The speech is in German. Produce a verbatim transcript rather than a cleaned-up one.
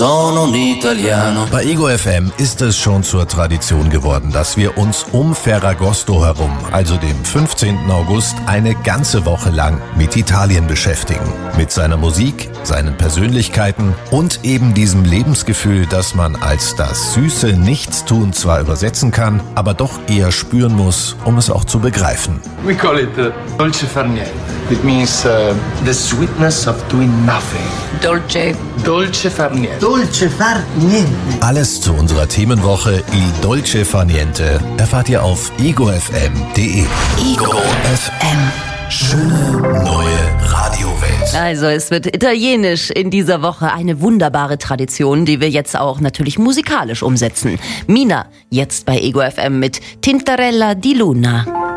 Sono un italiano. Bei Ego F M ist es schon zur Tradition geworden, dass wir uns um Ferragosto herum, also dem fünfzehnten August, eine ganze Woche lang mit Italien beschäftigen. Mit seiner Musik, seinen Persönlichkeiten und eben diesem Lebensgefühl, das man als das süße Nichtstun zwar übersetzen kann, aber doch eher spüren muss, um es auch zu begreifen. We call it uh, dolce far niente. It means uh, the sweetness of doing nothing. Dolce. Dolce far niente. Dolce far niente. Alles zu unserer Themenwoche Il Dolce Far Niente erfahrt ihr auf ego f m punkt d e. Ego F M. Schöne neue Radiowelt. Also es wird italienisch in dieser Woche, eine wunderbare Tradition, die wir jetzt auch natürlich musikalisch umsetzen. Mina, jetzt bei Ego F M mit Tintarella di Luna.